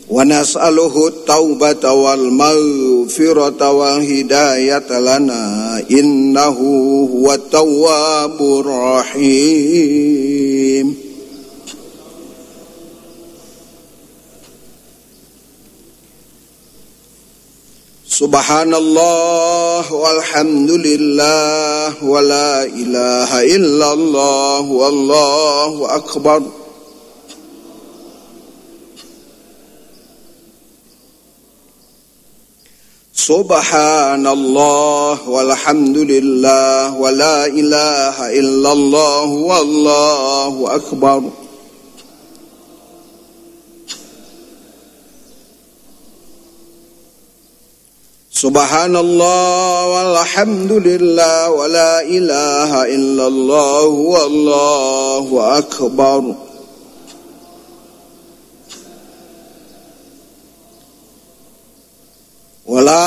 wa nas'aluhu taubata wal maghfirata wal hidayata lana innahu huwat tawwabur rahim. Subhanallah walhamdulillah wa la ilaha illallah wallahu akbar. Subhanallah walhamdulillah wa la ilaha illallah wallahu akbar. Subhanallah walhamdulillah wa la ilaha illallah wallahu akbar. Wala